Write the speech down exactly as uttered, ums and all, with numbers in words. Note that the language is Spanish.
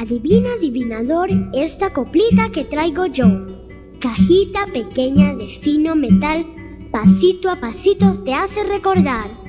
Adivina, adivinador, esta coplita que traigo yo. Cajita pequeña de fino metal, pasito a pasito te hace recordar